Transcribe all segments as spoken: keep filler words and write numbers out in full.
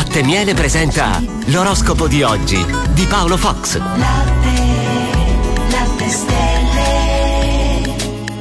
Latte e Miele presenta l'oroscopo di oggi di Paolo Fox. Latte, latte stelle.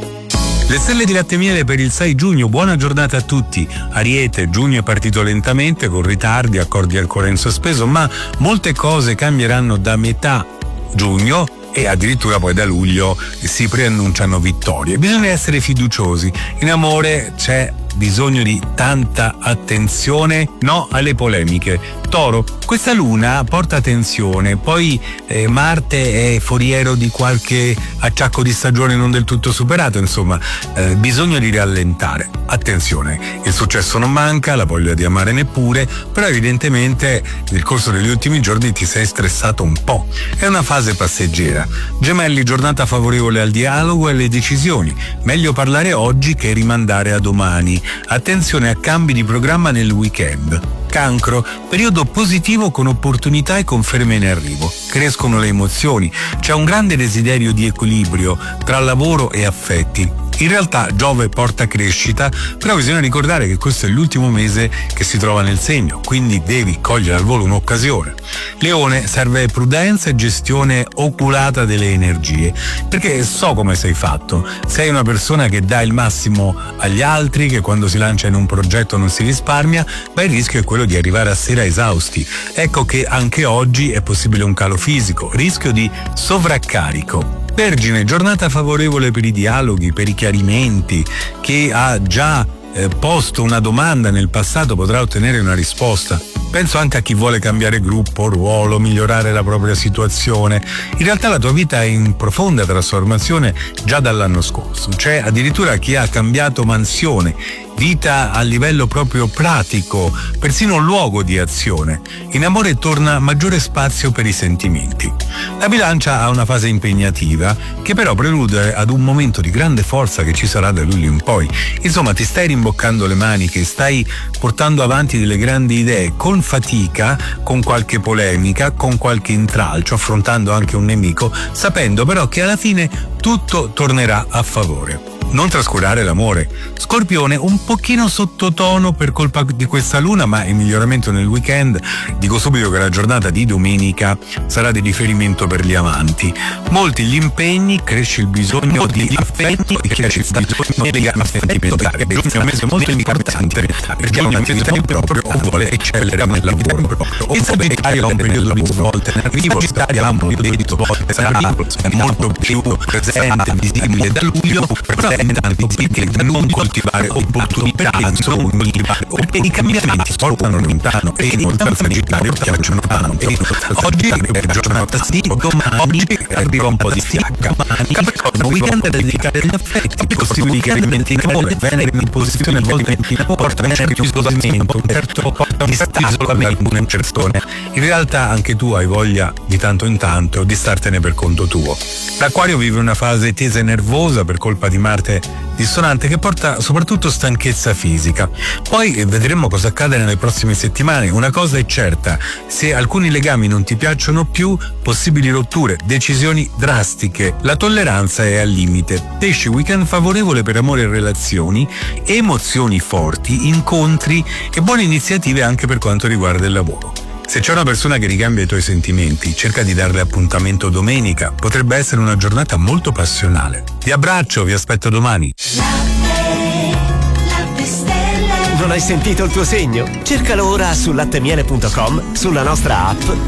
Le stelle di Latte e Miele per il sei giugno. Buona giornata a tutti. Ariete, giugno è partito lentamente con ritardi, accordi ancora in sospeso, ma molte cose cambieranno da metà giugno e addirittura poi da luglio si preannunciano vittorie. Bisogna essere fiduciosi. In amore c'è bisogno di tanta attenzione, no alle polemiche. Toro, questa luna porta tensione, poi eh, Marte è foriero di qualche acciacco di stagione non del tutto superato, insomma, eh, bisogno di rallentare. Attenzione, il successo non manca, la voglia di amare neppure, però evidentemente nel corso degli ultimi giorni ti sei stressato un po'. È una fase passeggera. Gemelli, giornata favorevole al dialogo e alle decisioni. Meglio parlare oggi che rimandare a domani. Attenzione a cambi di programma nel weekend. Cancro, periodo positivo con opportunità e conferme in arrivo. Crescono le emozioni, c'è un grande desiderio di equilibrio tra lavoro e affetti. In realtà Giove porta crescita, però bisogna ricordare che questo è l'ultimo mese che si trova nel segno, quindi devi cogliere al volo un'occasione. Leone, serve prudenza e gestione oculata delle energie, perché so come sei fatto. Sei una persona che dà il massimo agli altri, che quando si lancia in un progetto non si risparmia, ma il rischio è quello di arrivare a sera esausti. Ecco che anche oggi è possibile un calo fisico, rischio di sovraccarico. Vergine, giornata favorevole per i dialoghi, per i chiarimenti. Chi ha già eh, posto una domanda nel passato potrà ottenere una risposta. Penso anche a chi vuole cambiare gruppo, ruolo, migliorare la propria situazione. In realtà la tua vita è in profonda trasformazione già dall'anno scorso. C'è addirittura chi ha cambiato mansione, vita a livello proprio pratico, persino luogo di azione. In amore torna maggiore spazio per i sentimenti. La Bilancia ha una fase impegnativa che però prelude ad un momento di grande forza che ci sarà da luglio in poi. Insomma, ti stai rimboccando le maniche, stai portando avanti delle grandi idee con fatica, con qualche polemica, con qualche intralcio, affrontando anche un nemico, sapendo però che alla fine tutto tornerà a favore. Non trascurare l'amore. Scorpione, un pochino sottotono per colpa di questa luna, ma in miglioramento nel weekend. Dico subito che la giornata di domenica sarà di riferimento per gli amanti. Molti gli impegni, cresce il bisogno di affetti e cresce il bisogno di affetti. Giugno è un mese molto importante per chi ha un'attività proprio o vuole eccellere nel lavoro. Il Sagittario ha un periodo di svolte in arrivo, il Sagittario ha un periodo di svolte sarà molto più presente, visibile da luglio, però tanti che non coltivare opportunità, non coltivare perché i cambiamenti portano lontano e inoltre al Sagittario piacciono tanto. Oggi è giornata sì, domani arriva un po' di fiacca. Capricorno, weekend da dedicare agli affetti, possibili chiarimenti in amore, Venere in posizione a volte in porta Venere più isolamento, un certo distacco da alcune persone. In realtà anche tu hai voglia di tanto in tanto di startene per conto tuo. L'Acquario vive una fase tesa e nervosa per colpa di Marte dissonante che porta soprattutto stanchezza fisica. Poi vedremo cosa accade nelle prossime settimane. Una cosa è certa: se alcuni legami non ti piacciono più, possibili rotture, decisioni drastiche. La tolleranza è al limite. Pesci, weekend favorevole per amore e relazioni, emozioni forti, incontri e buone iniziative anche per quanto riguarda il lavoro. Se c'è una persona che ricambia i tuoi sentimenti, cerca di darle appuntamento domenica. Potrebbe essere una giornata molto passionale. Vi abbraccio, vi aspetto domani. Latte, latte stelle. Non hai sentito il tuo segno? Cercalo ora su latte miele punto com, sulla nostra app